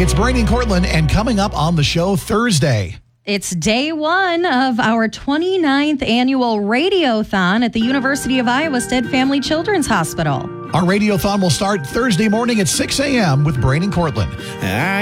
It's Brainy and Cortland, and coming up on the show Thursday. It's day one of our 29th annual Radiothon at the University of Iowa Stead Family Children's Hospital. Our Radiothon will start Thursday morning at 6 a.m. with Brainy and Cortland.